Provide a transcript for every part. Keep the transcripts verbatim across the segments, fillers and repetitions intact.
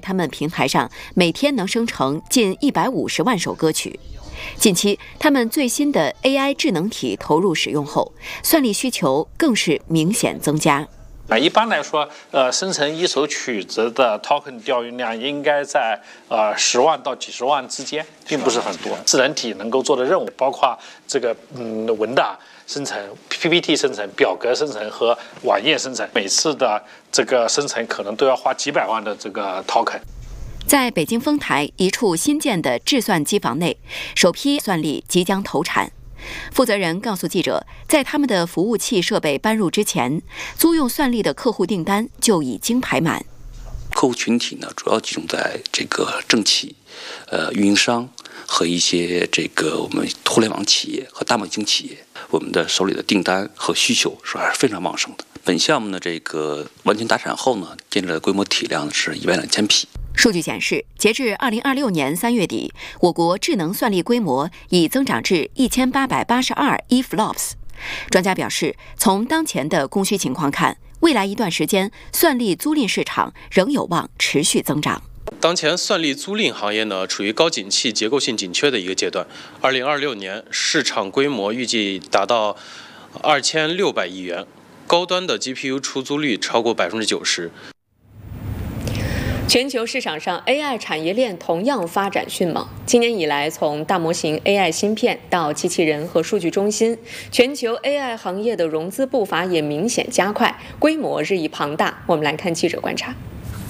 他们平台上每天能生成近一百五十万首歌曲。近期，他们最新的 A I 智能体投入使用后，算力需求更是明显增加。 啊，一般来说，呃，生成一首曲子的 token 调用量应该在呃十万到几十万之间，并不是很多。智能体能够做的任务包括这个嗯文档生成、P P T 生成、表格生成和网页生成，每次的这个生成可能都要花几百万的这个 token。 在北京丰台一处新建的制算机房内，首批算力即将投产。负责人告诉记者，在他们的服务器设备搬入之前，租用算力的客户订单就已经排满。 客户群体呢，主要集中在这个政企、呃运营商和一些这个我们互联网企业和大模型企业。我们的手里的订单和需求是还是非常旺盛的。本项目呢，这个完全达产后呢，建立的规模体量是一万两千匹。 数据显示，截至二零二六年三月底，我国智能算力规模已增长至一千八百八十二 E F L O P S。专家表示，从当前的供需情况看，未来一段时间算力租赁市场仍有望持续增长。 当前算力租赁行业呢，处于高景气、结构性紧缺的一个阶段。二零二六年市场规模预计达到二千六百亿元，高端的 G P U 出租率超过百分之九十。 全球市场上 A I 产业链同样发展迅猛。今年以来，从大模型 A I 芯片到机器人和数据中心，全球 A I 行业的融资步伐也明显加快，规模日益庞大。我们来看记者观察。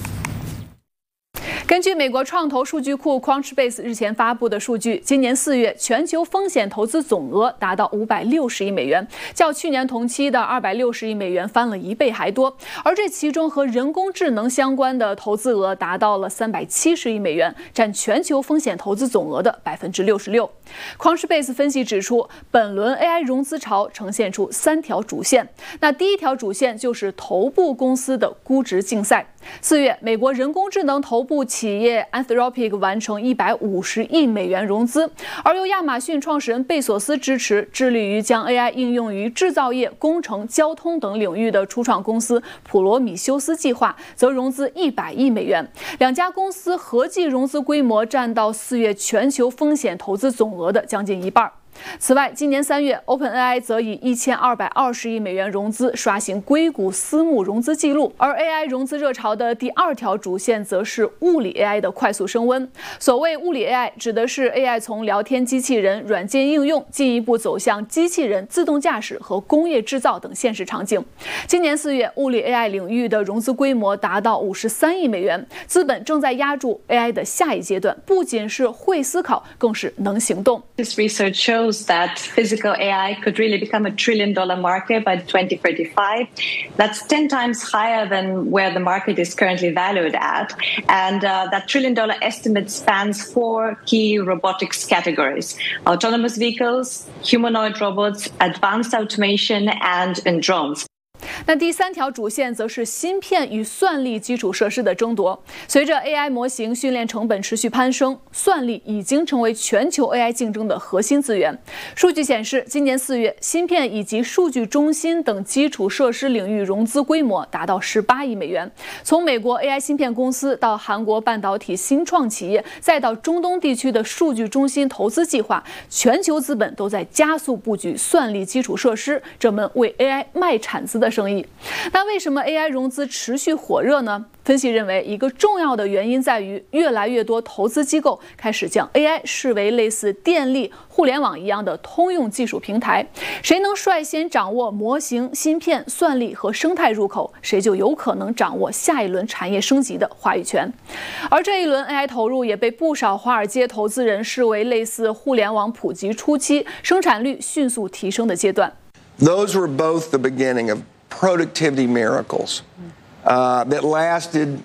根据美国创投数据库 Crunchbase 日前发布的数据，今年四月全球风险投资总额达到五百六十亿美元，较去年同期的二百六十亿美元翻了一倍还多。而这其中和人工智能相关的投资额达到了三百七十亿美元，占全球风险投资总额的百分之六十六。Crunchbase 分析指出，本轮 A I 融资潮呈现出三条主线。那第一条主线就是头部公司的估值竞赛。四月，美国人工智能头部企业 Anthropic 完成一百五十亿美元融资，而由亚马逊创始人贝索斯支持，致力于将 A I 应用于制造业、工程、交通等领域的初创公司普罗米修斯计划则融资一百亿美元。两家公司合计融资规模占到四月全球风险投资总额的将近一半。此外，今年三月 ，OpenAI 则以一千二百二十亿美元融资刷新硅谷私募融资记录。而 A I 融资热潮的第二条主线则是物理 A I 的快速升温。所谓物理 A I， 指的是 A I 从聊天机器人、软件应用进一步走向机器人、自动驾驶和工业制造等现实场景。今年四月，物理 A I 领域的融资规模达到五十三亿美元，资本正在压住 A I 的下一阶段，不仅是会思考，更是能行动。 This research shows that physical A I could really become a trillion dollar market by twenty thirty-five. That's ten times higher than where the market is currently valued at. And uh, that trillion dollar estimate spans four key robotics categories: autonomous vehicles, humanoid robots, advanced automation, and, and drones. 那第三条主线则是芯片与算力基础设施的争夺。随着 A I 模型训练成本持续攀升，算力已经成为全球 A I 竞争的核心资源。数据显示，今年四月，芯片以及数据中心等基础设施领域融资规模达到十八亿美元。从美国 A I 芯片公司到韩国半导体新创企业，再到中东地区的数据中心投资计划，全球资本都在加速布局算力基础设施这门为 A I 卖铲子的生意。那为什么 A I 融资持续火热呢？分析认为，一个重要的原因在于，越来越多投资机构开始将 A I 视为类似电力、互联网一样的通用技术平台。谁能率先掌握模型、芯片、算力和生态入口，谁就有可能掌握下一轮产业升级的话语权。而这一轮 A I 投入也被不少华尔街投资人视为类似互联网普及初期、生产率迅速提升的阶段。 Those were both the beginning of productivity miracles uh, that lasted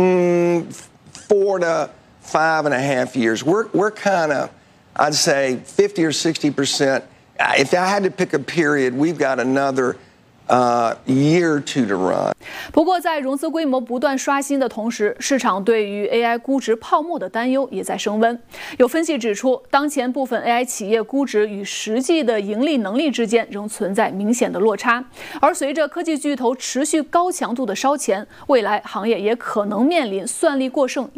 mm, four to five and a half years. We're, we're kind of, I'd say, fifty or sixty percent. If I had to pick a period, we've got another Uh, year or two to run. 不过，在融资规模不断刷新的同时，市场对于 A I 估值泡沫的担忧也在升温。有分析指出，当前部分 A I 企业估值与实际的盈利能力之间仍存在明显的落差。而随着科技巨头持续高强度的烧钱，未来行业也可能面临算力过剩